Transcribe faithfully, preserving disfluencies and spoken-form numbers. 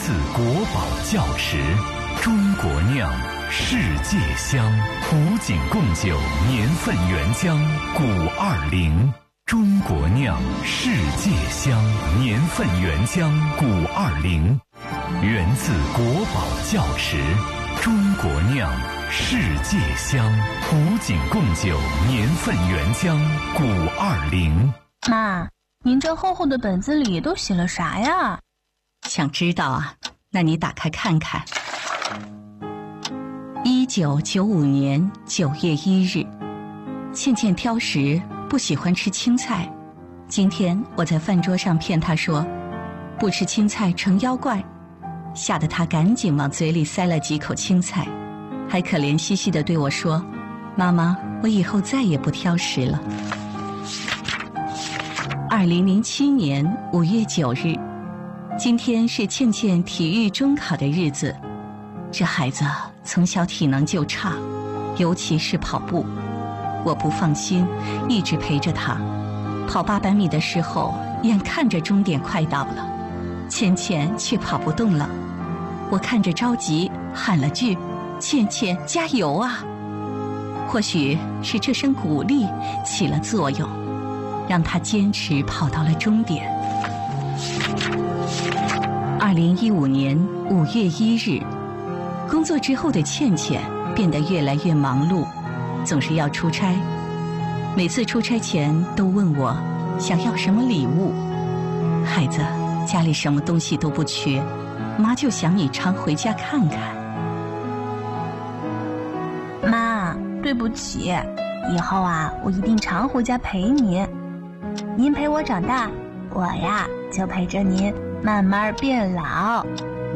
自国宝窖池，中国酿，世界香。古井贡酒年份原浆古二零，中国酿，世界香。年份原浆古二零，源自国宝窖池，中国酿，世界香。古井贡酒年份原浆古二零。 妈，您这厚厚的本子里都写了啥呀？ 想知道啊？那你打开看看。一九九五年九月一日，倩倩挑食，不喜欢吃青菜。今天我在饭桌上骗她说，不吃青菜成妖怪，吓得她赶紧往嘴里塞了几口青菜，还可怜兮兮地对我说：“妈妈，我以后再也不挑食了。”二零零七年五月九日，今天是倩倩体育中考的日子。这孩子从小体能就差，尤其是跑步。我不放心，一直陪着他。跑八百米的时候，眼看着终点快到了，倩倩却跑不动了。我看着着急，喊了句：“倩倩，加油啊！”或许是这声鼓励起了作用，让他坚持跑到了终点。二零一五年五月一日，工作之后的倩倩变得越来越忙碌，总是要出差。每次出差前都问我想要什么礼物。孩子，家里什么东西都不缺，妈就想你常回家看看。 妈，对不起，以后啊，我一定常回家陪您。您陪我长大，我呀就陪着您慢慢变老。